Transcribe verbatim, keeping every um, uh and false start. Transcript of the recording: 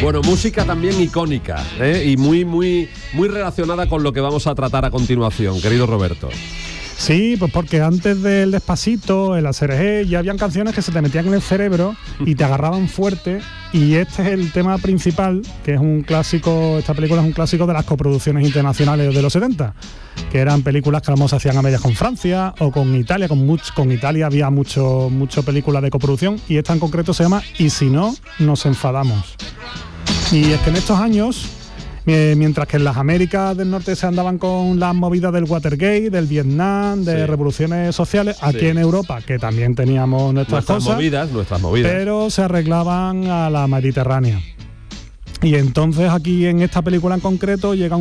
Bueno, música también icónica, ¿eh? Y muy, muy, muy relacionada con lo que vamos a tratar a continuación, querido Roberto. Sí, pues porque antes del Despacito, el A C R G, ya habían canciones que se te metían en el cerebro y te agarraban fuerte, y este es el tema principal, que es un clásico. Esta película es un clásico de las coproducciones internacionales de los setenta, que eran películas que a lo mejor se hacían a medias con Francia o con Italia. Con, much, con Italia había mucho, mucho películas de coproducción, y esta en concreto se llama Y si no, nos enfadamos. Y es que en estos años, mientras que en las Américas del Norte se andaban con las movidas del Watergate, del Vietnam, de sí. revoluciones sociales, aquí sí. en Europa, que también teníamos nuestras, nuestras cosas, movidas, nuestras movidas, pero se arreglaban a la Mediterránea. Y entonces aquí en esta película en concreto llega un